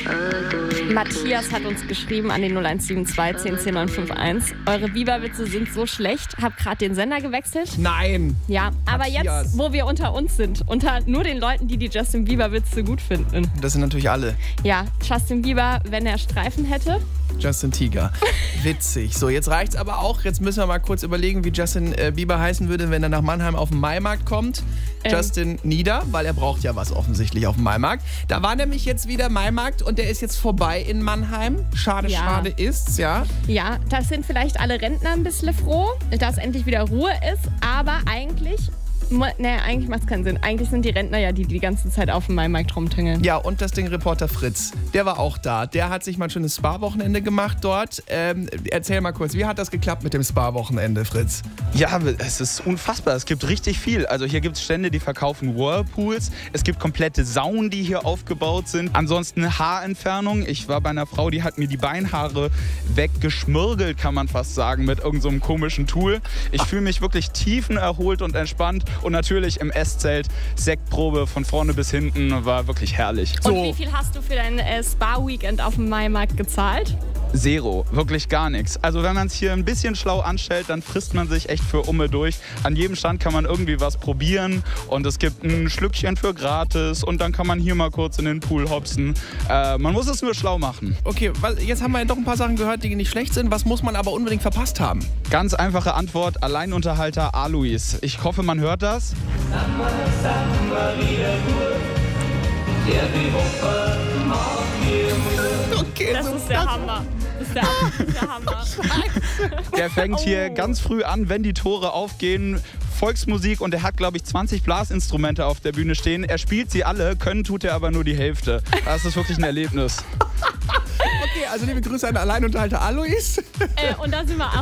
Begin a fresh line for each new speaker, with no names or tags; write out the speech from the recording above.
Matthias hat uns geschrieben an den 0172 10 10 951. Eure Biber-Witze sind so schlecht. Hab gerade den Sender gewechselt.
Nein.
Ja, aber
Matthias.
jetzt, wo wir unter uns sind, unter nur den Leuten, die Justin Bieber-Witze gut finden.
Das sind natürlich alle.
Ja, Justin Bieber, wenn er Streifen hätte.
Justin Tiger. Witzig. So, jetzt reicht's aber auch. Jetzt müssen wir mal kurz überlegen, wie Justin Bieber heißen würde, wenn er nach Mannheim auf den Maimarkt kommt. Justin Nieder, weil er braucht ja was offensichtlich auf dem Maimarkt. Da war nämlich jetzt wieder Maimarkt und der ist jetzt vorbei in Mannheim. Schade,
Ja.
schade ist's, ja.
Ja, das sind vielleicht alle Rentner ein bisschen froh, dass endlich wieder Ruhe ist. Aber eigentlich macht es keinen Sinn. Eigentlich sind die Rentner ja die ganze Zeit auf dem Maimarkt rumtingeln.
Ja, und das Ding Reporter Fritz, der war auch da. Der hat sich mal ein schönes Spa-Wochenende gemacht dort. Erzähl mal kurz, wie hat das geklappt mit dem Spa-Wochenende, Fritz?
Ja, es ist unfassbar. Es gibt richtig viel. Also hier gibt es Stände, die verkaufen Whirlpools. Es gibt komplette Saunen, die hier aufgebaut sind. Ansonsten Haarentfernung. Ich war bei einer Frau, die hat mir die Beinhaare weggeschmirgelt, kann man fast sagen, mit irgendeinem so einem komischen Tool. Ich fühle mich wirklich tiefenerholt und entspannt. Und natürlich im Esszelt Sektprobe von vorne bis hinten, war wirklich herrlich.
Und wie viel hast du für dein Spa-Weekend auf dem Maimarkt gezahlt?
Zero, wirklich gar nichts. Also wenn man es hier ein bisschen schlau anstellt, dann frisst man sich echt für Umme durch. An jedem Stand kann man irgendwie was probieren und es gibt ein Schlückchen für gratis und dann kann man hier mal kurz in den Pool hopsen. Man muss es nur schlau machen.
Okay, jetzt haben wir ja doch ein paar Sachen gehört, die nicht schlecht sind. Was muss man aber unbedingt verpasst haben?
Ganz einfache Antwort, Alleinunterhalter Alois. Ich hoffe, man hört das.
Okay,
Das ist der Hammer. Das ist der Hammer.
Der fängt hier ganz früh an, wenn die Tore aufgehen. Volksmusik und er hat, glaube ich, 20 Blasinstrumente auf der Bühne stehen. Er spielt sie alle, können tut er aber nur die Hälfte. Das ist wirklich ein Erlebnis.
Okay, also liebe Grüße an Alleinunterhalter Alois.
Und da sind wir